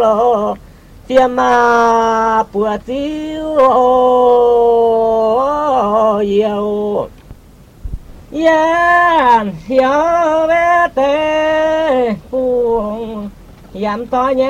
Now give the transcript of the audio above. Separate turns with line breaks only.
tiêm mà bùa tiêu yêu yan hiểu bé tê buông yam to nhé